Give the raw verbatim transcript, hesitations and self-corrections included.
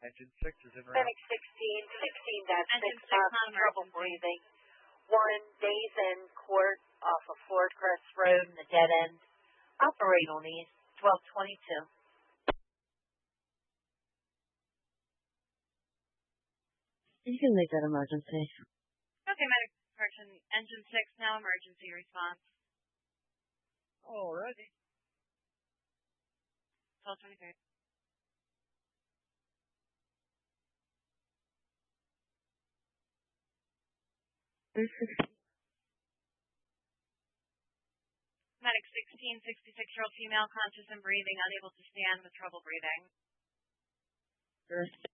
Engine six is in route. Medic sixteen, sixteen dash six, Engine six, uh, trouble non-emergency. breathing. One, days in court off of Ford Crest Road in the dead end. Operate on East twelve twenty-two. You can make that emergency. Okay, medic correction. Engine six, now emergency response. Alrighty. twelve twenty-three. Medic sixteen, sixty-six-year-old female, conscious and breathing, unable to stand with trouble breathing. Sure.